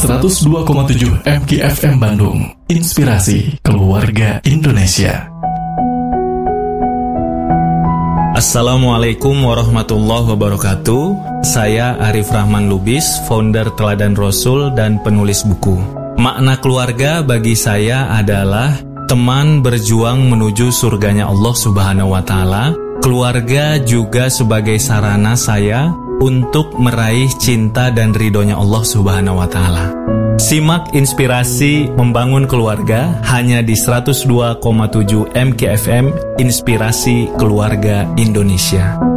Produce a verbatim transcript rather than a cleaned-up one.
seratus dua koma tujuh M K F M Bandung, inspirasi keluarga Indonesia. Assalamualaikum warahmatullahi wabarakatuh. Saya Arif Rahman Lubis, founder Teladan Rasul dan penulis buku. Makna keluarga bagi saya adalah teman berjuang menuju surganya Allah Subhanahu wa Ta'ala. Keluarga juga sebagai sarana saya untuk meraih cinta dan ridhonya Allah Subhanahu wa Ta'ala. Simak inspirasi membangun keluarga hanya di seratus dua koma tujuh M K F M, inspirasi keluarga Indonesia.